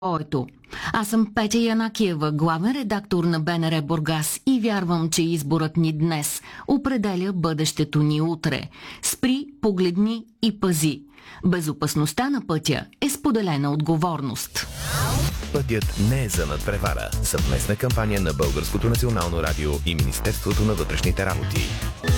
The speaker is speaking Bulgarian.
Ойто. Аз съм Петя Янакиева, главен редактор на БНР Бургас и вярвам, че изборът ни днес определя бъдещето ни утре. Спри, погледни и пази. Безопасността на пътя е споделена отговорност. Пътят не е за надпревара. Съвместна кампания на Българското национално радио и Министерството на вътрешните работи.